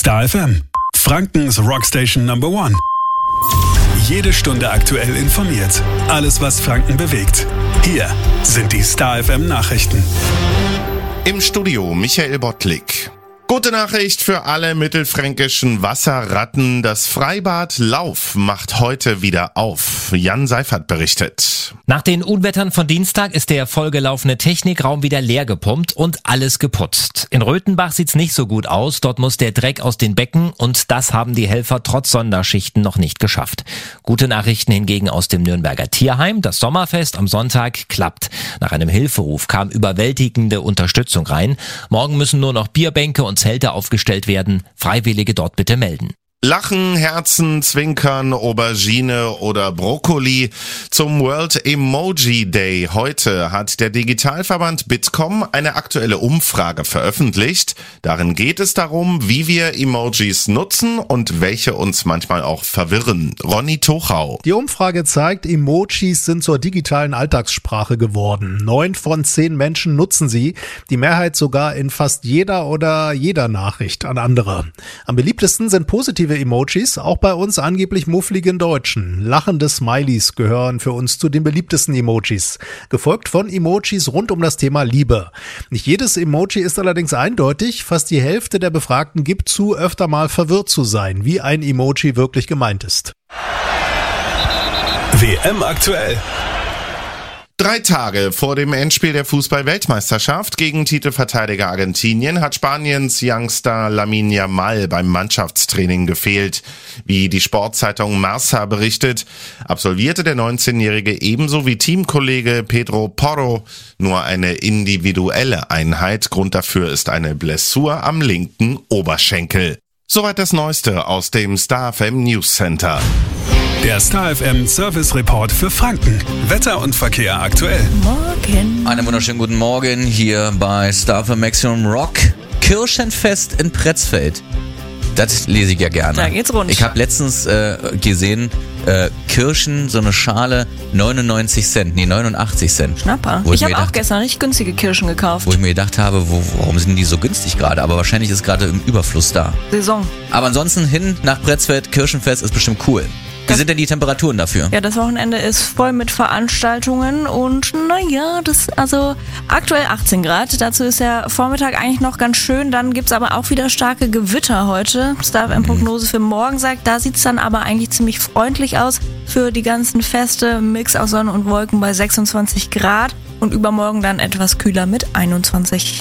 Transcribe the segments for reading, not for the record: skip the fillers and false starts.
Star FM, Frankens Rockstation Number One. Jede Stunde aktuell informiert. Alles, was Franken bewegt. Hier sind die Star FM Nachrichten. Im Studio Michael Bottlik. Gute Nachricht für alle mittelfränkischen Wasserratten. Das Freibad Lauf macht heute wieder auf. Jan Seifert berichtet. Nach den Unwettern von Dienstag ist der vollgelaufene Technikraum wieder leer gepumpt und alles geputzt. In Röthenbach sieht's nicht so gut aus. Dort muss der Dreck aus den Becken und das haben die Helfer trotz Sonderschichten noch nicht geschafft. Gute Nachrichten hingegen aus dem Nürnberger Tierheim. Das Sommerfest am Sonntag klappt. Nach einem Hilferuf kam überwältigende Unterstützung rein. Morgen müssen nur noch Bierbänke und Zelte aufgestellt werden. Freiwillige dort bitte melden. Lachen, Herzen, Zwinkern, Aubergine oder Brokkoli. Zum World Emoji Day heute hat der Digitalverband Bitkom eine aktuelle Umfrage veröffentlicht. Darin geht es darum, wie wir Emojis nutzen und welche uns manchmal auch verwirren. Ronny Tochau. Die Umfrage zeigt, Emojis sind zur digitalen Alltagssprache geworden. 9 von 10 Menschen nutzen sie. Die Mehrheit sogar in fast jeder oder jeder Nachricht an andere. Am beliebtesten sind positive Emojis, auch bei uns angeblich muffligen Deutschen. Lachende Smileys gehören für uns zu den beliebtesten Emojis. Gefolgt von Emojis rund um das Thema Liebe. Nicht jedes Emoji ist allerdings eindeutig. Fast die Hälfte der Befragten gibt zu, öfter mal verwirrt zu sein, wie ein Emoji wirklich gemeint ist. WM aktuell. 3 Tage vor dem Endspiel der Fußball-Weltmeisterschaft gegen Titelverteidiger Argentinien hat Spaniens Youngster Lamine Yamal beim Mannschaftstraining gefehlt. Wie die Sportzeitung Marca berichtet, absolvierte der 19-Jährige ebenso wie Teamkollege Pedro Porro nur eine individuelle Einheit. Grund dafür ist eine Blessur am linken Oberschenkel. Soweit das Neueste aus dem Star FM News Center. Der Star FM Service Report für Franken. Wetter und Verkehr aktuell. Morgen. Einen wunderschönen guten Morgen hier bei Star FM Maximum Rock. Kirchenfest in Pretzfeld. Das lese ich ja gerne. Da geht's rund. Ich habe letztens gesehen, Kirschen, so eine Schale, 89 Cent. Schnapper. Ich habe auch gestern richtig günstige Kirschen gekauft. Wo ich mir gedacht habe, warum sind die so günstig gerade? Aber wahrscheinlich ist gerade im Überfluss da. Saison. Aber ansonsten hin nach Pretzfeld, Kirchenfest ist bestimmt cool. Wie sind denn die Temperaturen dafür? Ja, das Wochenende ist voll mit Veranstaltungen und also aktuell 18 Grad. Dazu ist der Vormittag eigentlich noch ganz schön. Dann gibt's aber auch wieder starke Gewitter heute. Star FM Prognose für morgen sagt, da sieht's dann aber eigentlich ziemlich freundlich aus für die ganzen Feste. Mix aus Sonne und Wolken bei 26 Grad und übermorgen dann etwas kühler mit 21.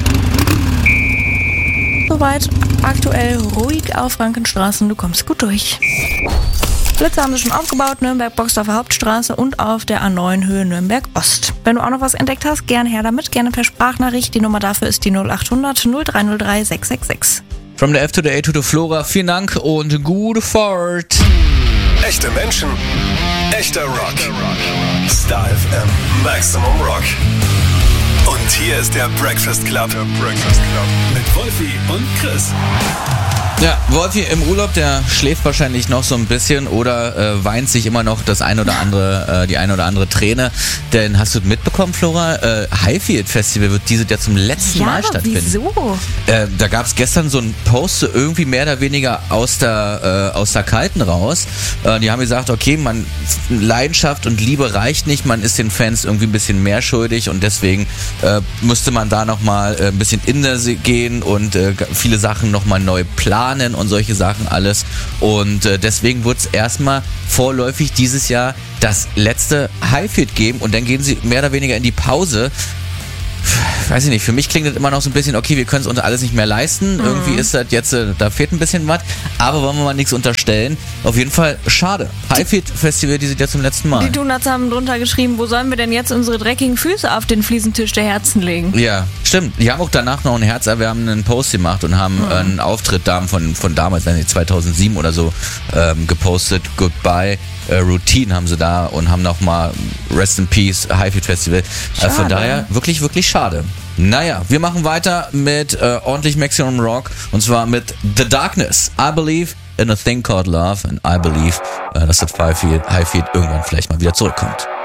Soweit aktuell ruhig auf Frankenstraßen. Du kommst gut durch. Blitze haben sie schon aufgebaut, Nürnberg-Boxdorfer Hauptstraße und auf der A9 Höhe Nürnberg-Ost. Wenn du auch noch was entdeckt hast, gerne her damit, gerne per Sprachnachricht. Die Nummer dafür ist die 0800 0303 666. From the F to the A to the Flora, vielen Dank und gute Fahrt. Echte Menschen, echter Rock. Star FM Maximum Rock. Und hier ist der Breakfast Club. Mit Wolfi und Chris. Ja, Wolfi im Urlaub, der schläft wahrscheinlich noch so ein bisschen oder weint sich immer noch die eine oder andere Träne. Denn hast du mitbekommen, Flora, Highfield Festival wird dieses Jahr zum letzten Mal stattfinden. Wieso? Da gab es gestern so einen Post, so irgendwie mehr oder weniger aus der Kalten raus. Die haben gesagt, okay, Leidenschaft und Liebe reicht nicht, man ist den Fans irgendwie ein bisschen mehr schuldig und deswegen musste man da nochmal ein bisschen in sich gehen und viele Sachen nochmal neu planen und solche Sachen alles. Und deswegen wird es erstmal vorläufig dieses Jahr das letzte Highfield geben und dann gehen sie mehr oder weniger in die Pause. Weiß ich nicht, für mich klingt das immer noch so ein bisschen, okay, wir können es uns alles nicht mehr leisten. Irgendwie ist das jetzt, da fehlt ein bisschen was, aber wollen wir mal nichts unterstellen. Auf jeden Fall schade. Highfield Festival, die sind ja zum letzten Mal. Die Donuts haben drunter geschrieben, wo sollen wir denn jetzt unsere dreckigen Füße auf den Fliesentisch der Herzen legen? Ja, stimmt. Die haben auch danach noch ein Herz, aber wir haben einen Post gemacht und haben einen Auftritt von damals, 2007 oder so, gepostet. Goodbye Routine haben sie da und haben nochmal Rest in Peace Highfield Festival. Von daher wirklich, wirklich schade. Naja, wir machen weiter mit ordentlich Maximum Rock und zwar mit The Darkness. I believe in a thing called love and I believe, dass das Highfield irgendwann vielleicht mal wieder zurückkommt.